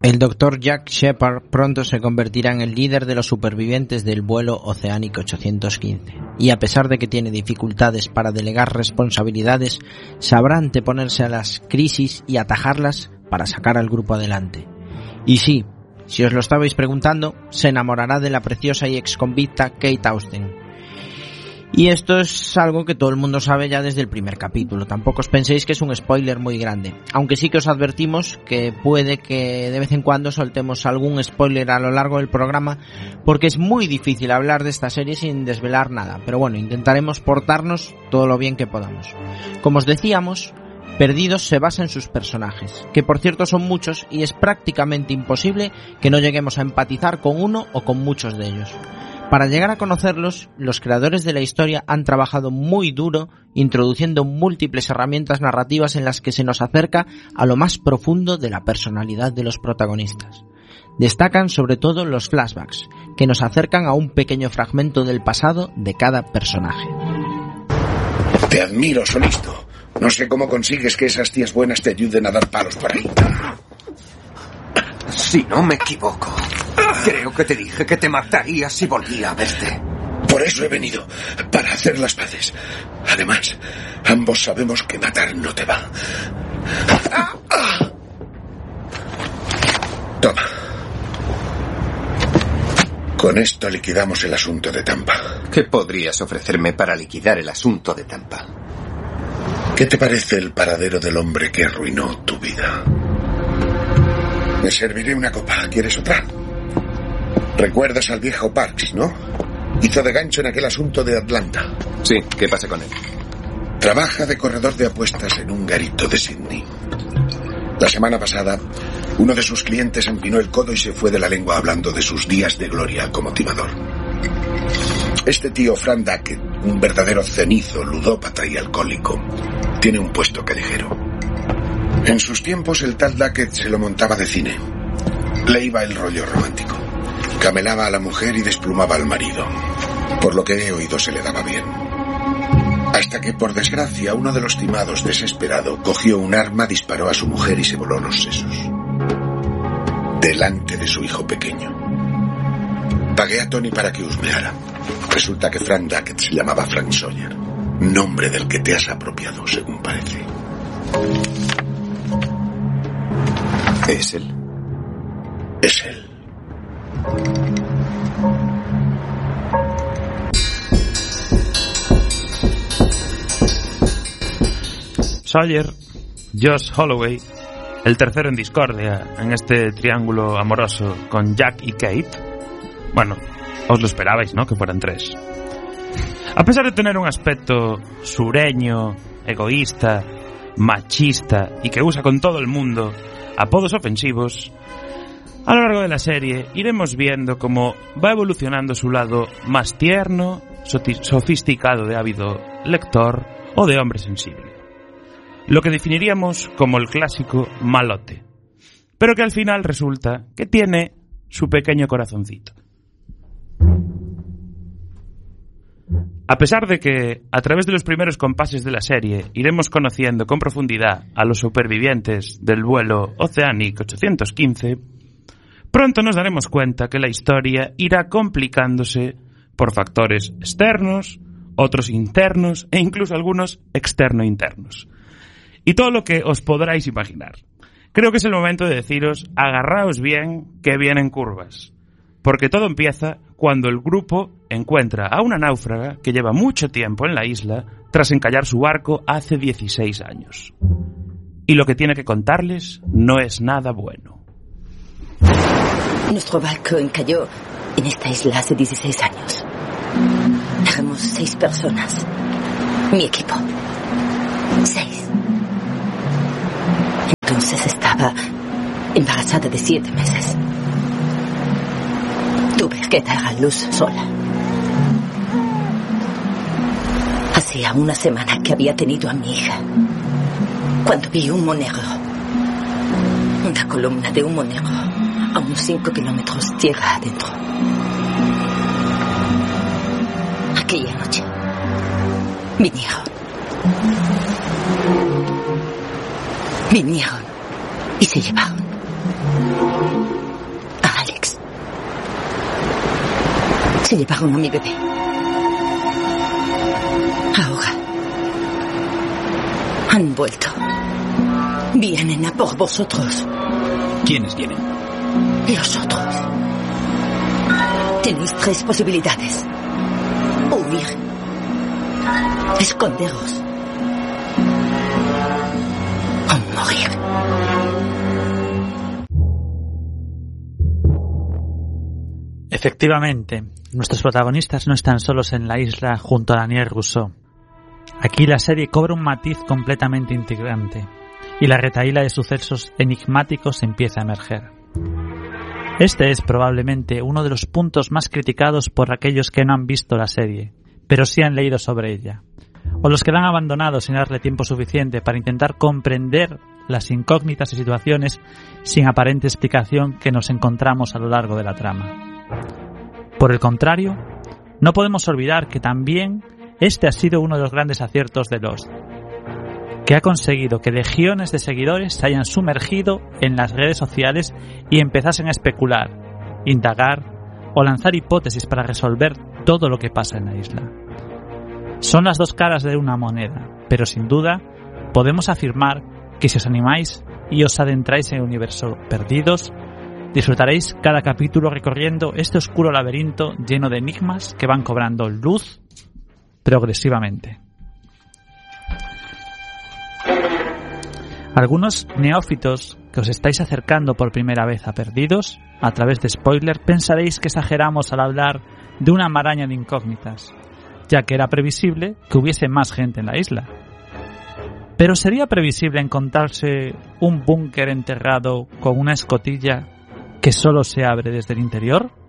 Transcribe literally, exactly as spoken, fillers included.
El doctor Jack Shepard pronto se convertirá en el líder de los supervivientes del vuelo Oceanic ochocientos quince, y a pesar de que tiene dificultades para delegar responsabilidades, sabrá anteponerse a las crisis y atajarlas para sacar al grupo adelante. Y sí, si os lo estabais preguntando, se enamorará de la preciosa y exconvicta Kate Austen. Y esto es algo que todo el mundo sabe ya desde el primer capítulo. Tampoco os penséis que es un spoiler muy grande. Aunque sí que os advertimos que puede que de vez en cuando soltemos algún spoiler a lo largo del programa, porque es muy difícil hablar de esta serie sin desvelar nada. Pero bueno, intentaremos portarnos todo lo bien que podamos. Como os decíamos, Perdidos se basa en sus personajes, que por cierto son muchos y es prácticamente imposible que no lleguemos a empatizar con uno o con muchos de ellos. Para llegar a conocerlos, los creadores de la historia han trabajado muy duro, introduciendo múltiples herramientas narrativas en las que se nos acerca a lo más profundo de la personalidad de los protagonistas. Destacan sobre todo los flashbacks, que nos acercan a un pequeño fragmento del pasado de cada personaje. Te admiro, Solisto. No sé cómo consigues que esas tías buenas te ayuden a dar palos por ahí. Si no me equivoco, creo que te dije que te mataría si volvía a verte. Por eso he venido, para hacer las paces. Además, ambos sabemos que matar no te va. Toma. Con esto liquidamos el asunto de Tampa. ¿Qué podrías ofrecerme para liquidar el asunto de Tampa? ¿Qué te parece el paradero del hombre que arruinó tu vida? Me serviré una copa. ¿Quieres otra? Recuerdas al viejo Parks, ¿no? Hizo de gancho en aquel asunto de Atlanta. Sí, ¿qué pasa con él? Trabaja de corredor de apuestas en un garito de Sydney. La semana pasada, uno de sus clientes empinó el codo y se fue de la lengua hablando de sus días de gloria como timador. Este tío Frank Duckett, un verdadero cenizo, ludópata y alcohólico, tiene un puesto callejero. En sus tiempos el tal Duckett se lo montaba de cine. Le iba el rollo romántico. Camelaba a la mujer y desplumaba al marido. Por lo que he oído se le daba bien. Hasta que, por desgracia, uno de los timados, desesperado, cogió un arma, disparó a su mujer y se voló los sesos. Delante de su hijo pequeño. Pagué a Tony para que husmeara. Resulta que Frank Duckett se llamaba Frank Sawyer. Nombre del que te has apropiado, según parece. ¿Es él? Es él. Sawyer, Josh Holloway, el tercero en discordia en este triángulo amoroso con Jack y Kate. Bueno, os lo esperabais, ¿no? Que fueran tres. A pesar de tener un aspecto sureño, egoísta, machista y que usa con todo el mundo apodos ofensivos, a lo largo de la serie iremos viendo cómo va evolucionando su lado más tierno, sofisticado de ávido lector o de hombre sensible. Lo que definiríamos como el clásico malote, pero que al final resulta que tiene su pequeño corazoncito. A pesar de que, a través de los primeros compases de la serie, iremos conociendo con profundidad a los supervivientes del vuelo Oceanic ochocientos quince, pronto nos daremos cuenta que la historia irá complicándose por factores externos, otros internos e incluso algunos externo-internos. Y todo lo que os podráis imaginar. Creo que es el momento de deciros, agarraos bien, que vienen curvas. Porque todo empieza cuando el grupo encuentra a una náufraga que lleva mucho tiempo en la isla tras encallar su barco hace dieciséis años. Y lo que tiene que contarles no es nada bueno. Nuestro barco encalló en esta isla hace dieciséis años. Éramos seis personas. Mi equipo. Seis. Entonces estaba embarazada de siete meses. Tuve que dar a luz sola. Hacía una semana que había tenido a mi hija, cuando vi humo negro. Una columna de humo negro a unos cinco kilómetros tierra adentro. Aquella noche vinieron. Vinieron y se llevaron A Alex. Se llevaron a mi bebé. Ahora han vuelto. Vienen a por vosotros. ¿Quiénes vienen? Los otros. Tenéis tres posibilidades. Huir. Esconderos. O morir. Efectivamente, nuestros protagonistas no están solos en la isla junto a Daniel Rousseau. Aquí la serie cobra un matiz completamente integrante y la retahíla de sucesos enigmáticos empieza a emerger. Este es probablemente uno de los puntos más criticados por aquellos que no han visto la serie, pero sí han leído sobre ella, o los que la han abandonado sin darle tiempo suficiente para intentar comprender las incógnitas y situaciones sin aparente explicación que nos encontramos a lo largo de la trama. Por el contrario, no podemos olvidar que también este ha sido uno de los grandes aciertos de Lost, que ha conseguido que legiones de seguidores se hayan sumergido en las redes sociales y empezasen a especular, indagar o lanzar hipótesis para resolver todo lo que pasa en la isla. Son las dos caras de una moneda, pero sin duda podemos afirmar que si os animáis y os adentráis en el universo Perdidos, disfrutaréis cada capítulo recorriendo este oscuro laberinto lleno de enigmas que van cobrando luz progresivamente. Algunos neófitos que os estáis acercando por primera vez a Perdidos, a través de spoiler, pensaréis que exageramos al hablar de una maraña de incógnitas, ya que era previsible que hubiese más gente en la isla. Pero ¿sería previsible encontrarse un búnker enterrado con una escotilla que solo se abre desde el interior?